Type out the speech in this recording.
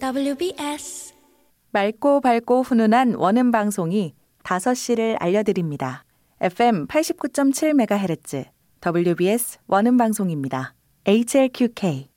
WBS 맑고 밝고 훈훈한 원음 방송이 5시를 알려드립니다. FM 89.7MHz WBS 원음 방송입니다. HLQK